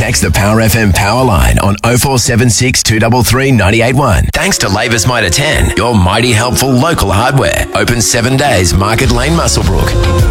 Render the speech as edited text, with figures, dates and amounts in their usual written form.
Text the Power FM power line on 0476 233 981. Thanks to Labour's Mitre 10, your mighty helpful local hardware. Open 7 days, Market Lane, Muswellbrook.